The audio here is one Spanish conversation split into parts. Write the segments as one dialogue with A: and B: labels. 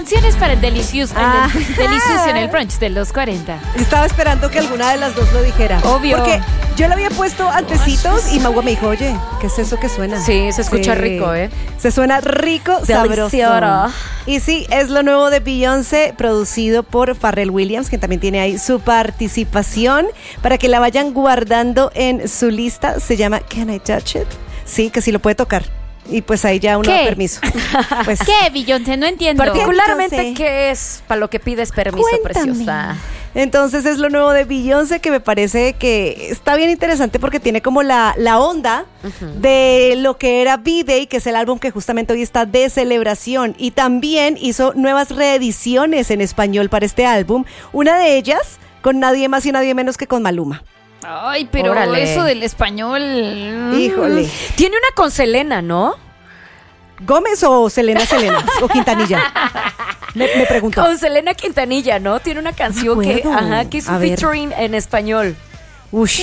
A: canciones para el Delicious en el brunch de los 40.
B: Estaba esperando que alguna de las dos lo dijera.
A: Obvio.
B: Porque yo le había puesto antecitos y Magua me dijo, oye, ¿qué es eso que suena?
C: Sí, se escucha rico, ¿eh?
B: Se suena rico, sabroso. Y sí, es lo nuevo de Beyoncé, producido por Pharrell Williams, que también tiene ahí su participación, para que la vayan guardando en su lista. Se llama Can I Touch It? Sí, que sí lo puede tocar. Y pues ahí ya uno da permiso. Pues,
A: ¿qué, Beyoncé? No entiendo.
C: Particularmente, ¿qué es para lo que pides permiso,
B: cuéntame.
C: preciosa?
B: Entonces es lo nuevo de Beyoncé, que me parece que está bien interesante porque tiene como la onda de lo que era B-Day, que es el álbum que justamente hoy está de celebración, y también hizo nuevas reediciones en español para este álbum, una de ellas con nadie más y nadie menos que con Maluma.
A: Ay, pero eso del español...
B: Híjole.
C: Tiene una con Selena, ¿no?
B: ¿Gómez o Selena o Quintanilla? Me preguntó.
C: Con Selena Quintanilla, ¿no? Tiene una canción que es un featuring en español.
B: Ush.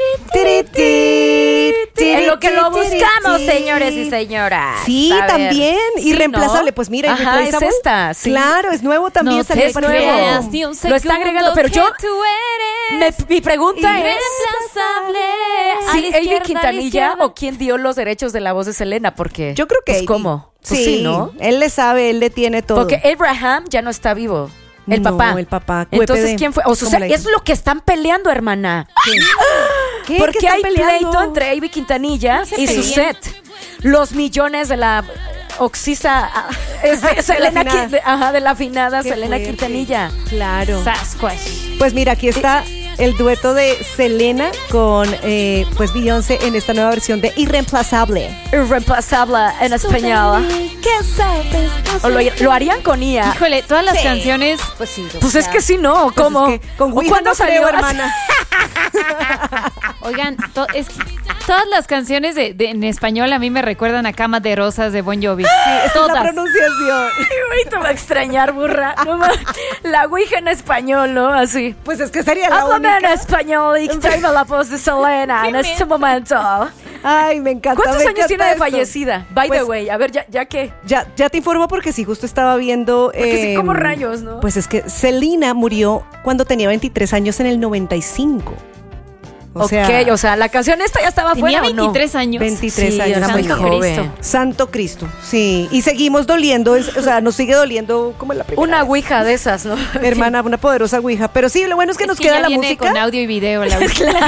C: En lo que lo buscamos, señores y señoras.
B: Sí, también.
C: Sí,
B: irreemplazable.
C: ¿no?
B: Pues mira,
C: Ajá, es esta. Sí.
B: Claro, es nuevo también.
A: No
B: salió
A: te
B: para
A: creas
B: nuevo.
A: ni un
C: Lo está agregando, pero yo... Mi pregunta es... ¿Sí, Ivy Quintanilla o quién dio los derechos de la voz de Selena? Porque...
B: Yo creo que
C: pues, ¿cómo? Pues
B: sí,
C: ¿no?
B: Él le sabe, él le tiene todo.
C: Porque Abraham ya no está vivo. El
B: No,
C: papá.
B: el papá.
C: Entonces,
B: QPD.
C: ¿quién fue? O sea, es lo que están peleando, hermana.
B: ¿Qué?
C: Porque
B: ¿Qué están
C: hay
B: peleando?
C: pleito entre Ivy Quintanilla y su
A: peleen.
C: set. Los millones de la Oxisa, Selena, de la afinada
B: Qué
C: Selena
B: fuerte.
C: Quintanilla.
B: Claro.
A: Sasquatch.
B: Pues mira, aquí está el dueto de Selena con pues Beyoncé en esta nueva versión de Irreemplazable.
C: Irreemplazable en español.
B: ¿Qué sabes?
C: O lo harían con IA.
A: Híjole, todas las canciones...
B: Pues sí.
C: Pues es que sí, ¿no?
B: Pues
C: ¿Cómo?
B: es que con
C: ¿O
B: Ouija
C: cuándo
B: no
C: salió,
B: creo, hermana?
A: Oigan, todas las canciones en español a mí me recuerdan a Cama de Rosas de Bon Jovi.
B: Esta es la
A: todas.
B: pronunciación.
C: Ay, te va a extrañar, burra. No, la Ouija en español, ¿no? Así.
B: Pues es que sería la
C: Háblame en
B: única.
C: español y tráeme la voz de Selena en este momento.
B: Ay, me encanta.
C: ¿Cuántos
B: me
C: años
B: encanta
C: tiene de
B: esto.
C: fallecida? By
B: Pues,
C: the way, a ver, ya que...
B: Ya te informo porque sí, justo estaba viendo...
C: Porque sí, como rayos, ¿no?
B: Pues es que Selena murió cuando tenía 23 años en el 95. O sea,
C: la canción esta ya estaba
A: Tenía
C: fuera, ¿o no?
A: 23 años.
B: 23
C: Sí,
B: años.
C: era muy
A: Santo
C: joven.
A: Cristo.
B: Santo Cristo, sí. Y seguimos doliendo, o sea, nos sigue doliendo como en la primera
C: Una
B: vez.
C: Ouija de esas, ¿no?
B: Hermana, una poderosa ouija. Pero sí, lo bueno es que nos queda
A: ya
B: la
A: viene
B: música.
A: con audio y video. La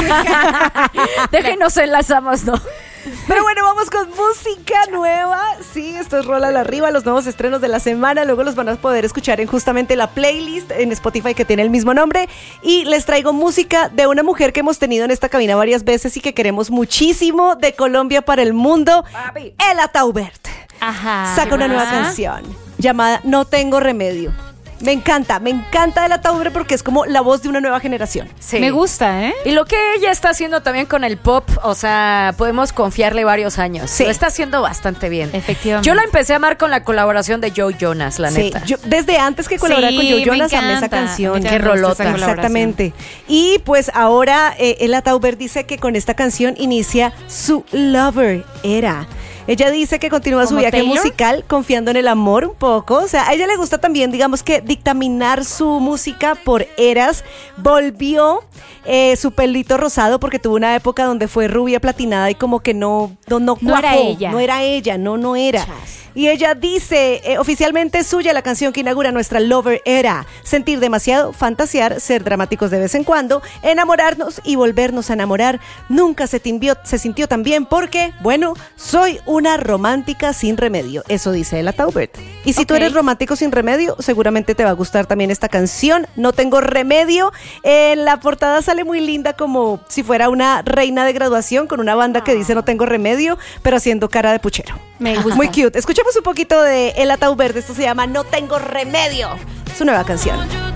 C: Déjenos enlazamos, ¿no?
B: Pero bueno, vamos con música nueva. Sí, esto es Rola Arriba, los nuevos estrenos de la semana. Luego los van a poder escuchar en justamente la playlist en Spotify que tiene el mismo nombre. Y les traigo música de una mujer que hemos tenido en esta cabina varias veces y que queremos muchísimo, de Colombia para el mundo.
C: Papi.
B: Ela Taubert.
A: Ajá.
B: Saca una nueva canción llamada No Tengo Remedio. Me encanta Ela Taubert porque es como la voz de una nueva generación.
C: Sí.
A: Me gusta, ¿eh?
C: Y lo que ella está haciendo también con el pop, o sea, podemos confiarle varios años.
B: Sí.
C: Lo está haciendo bastante bien.
A: Efectivamente.
C: Yo la empecé a amar con la colaboración de Joe Jonas, la
B: Sí,
C: neta.
B: yo desde antes que colaborara
A: Sí,
B: con Joe
A: me
B: Jonas amé esa
A: encanta.
B: canción.
A: A mí
C: Qué
A: también me gusta
C: rolota.
A: esa colaboración.
B: Exactamente. Y pues ahora Ela Taubert dice que con esta canción inicia su Lover Era. Ella dice que continúa su
A: ¿Como
B: viaje
A: Taylor?
B: musical confiando en el amor un poco. O sea, a ella le gusta también, digamos que dictaminar su música por eras. Volvió su pelito rosado porque tuvo una época donde fue rubia platinada y como que no cuajó.
A: era ella.
B: No era ella, no era. Y ella dice, oficialmente es suya la canción que inaugura nuestra Lover Era. Sentir demasiado, fantasear, ser dramáticos de vez en cuando, enamorarnos y volvernos a enamorar. Nunca se sintió tan bien porque, bueno, soy una romántica sin remedio. Eso dice Ela Taubert. Y si tú
A: Ok.
B: eres romántico sin remedio, seguramente te va a gustar también esta canción, No Tengo Remedio. En la portada sale muy linda como si fuera una reina de graduación con una banda que dice No Tengo Remedio, pero haciendo cara de puchero.
A: Me gusta.
B: Muy cute. Escuchemos un poquito de Ela Taubert. Esto se llama No Tengo Remedio. Su nueva canción.